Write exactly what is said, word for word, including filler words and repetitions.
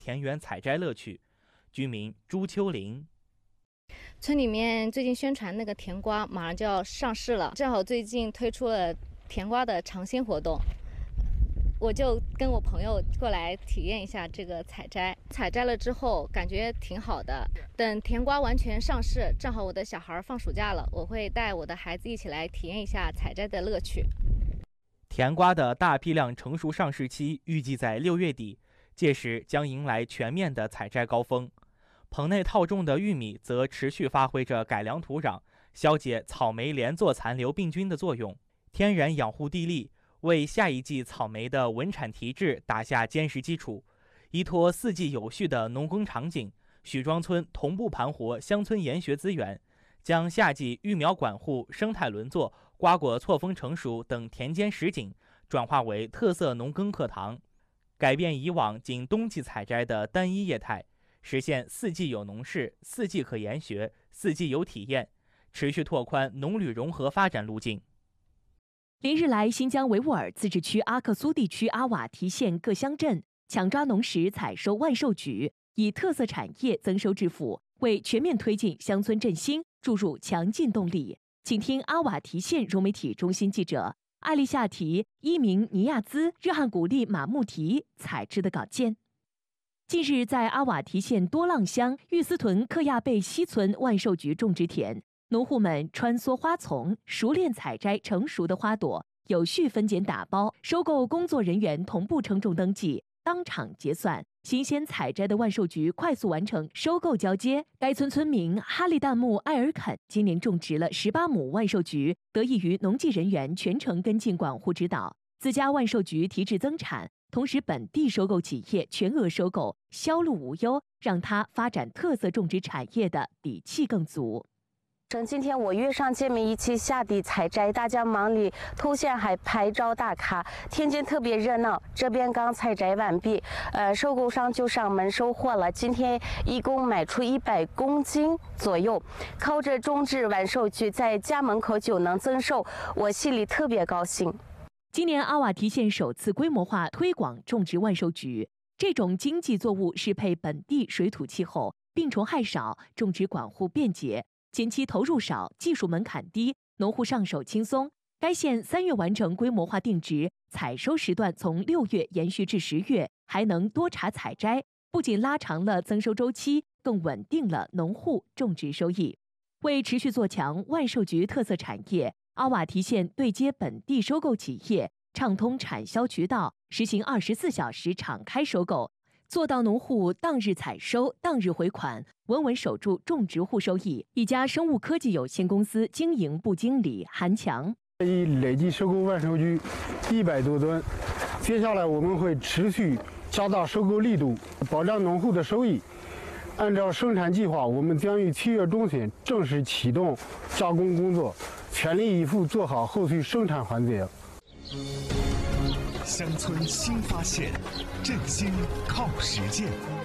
田园采摘乐趣。居民朱秋玲。 村里面最近宣传那个甜瓜马上就要上市了，正好最近推出了甜瓜的尝鲜活动，我就跟我朋友过来体验一下这个采摘。采摘了之后感觉挺好的，等甜瓜完全上市，正好我的小孩放暑假了，我会带我的孩子一起来体验一下采摘的乐趣。 甜瓜的大批量成熟上市期预计在六月底，届时将迎来全面的采摘高峰。棚内套种的玉米则持续发挥着改良土壤、消解草莓连坐残留病菌的作用，天然养护地力，为下一季草莓的稳产提质打下坚实基础。依托四季有序的农耕场景，许庄村同步盘活乡村研学资源，将夏季育苗管护、生态轮作、瓜果错峰成熟等田间实景转化为特色农耕课堂，改变以往仅冬季采摘的单一业态，实现四季有农事、四季可研学、四季有体验，持续拓宽农旅融合发展路径。 连日来，新疆维吾尔自治区阿克苏地区阿瓦提县各乡镇抢抓农时采收万寿菊，以特色产业增收致富，为全面推进乡村振兴注入强劲动力。请听阿瓦提县融媒体中心记者艾丽夏提、伊明尼亚兹、热汗古丽马木提采制的稿件。近日，在阿瓦提县多浪乡玉斯屯克亚贝西村万寿菊种植田，农户们穿梭花丛，熟练采摘成熟的花朵，有序分拣打包，收购工作人员同步称重登记，当场结算。新鲜采摘的万寿菊快速完成收购交接。该村村民哈利旦木艾尔肯今年种植了十八亩万寿菊，得益于农技人员全程跟进管护指导，自家万寿菊提质增产，同时本地收购企业全额收购，销路无忧，让他发展特色种植产业的底气更足。 今天我约上街民一起下地采摘，大家忙里偷闲还拍照打卡，天津特别热闹。这边刚采摘完毕，呃，收购商就上门收货了。今天一共卖出一百公斤左右，靠着种植万寿菊在家门口就能增收，我心里特别高兴。 今年阿瓦提县首次规模化推广种植万寿菊，这种经济作物适配本地水土气候，病虫害少，种植管护便捷。前期投入少，技术门槛低，农户上手轻松。该县三月完成规模化定植，采收时段从六月延续至十月，还能多茬采摘，不仅拉长了增收周期，更稳定了农户种植收益。为持续做强万寿菊特色产业，阿瓦提县对接本地收购企业，畅通产销渠道，实行二十四小时敞开收购，做到农户当日采收、当日回款，稳稳守住种植户收益。一家生物科技有限公司经营部经理韩强： 已累计收购万寿菊一百多吨，接下来我们会持续加大收购力度，保障农户的收益。按照生产计划，我们将于七月中旬正式启动加工工作，全力以赴做好后续生产环节。 乡村新发现，振兴靠实践。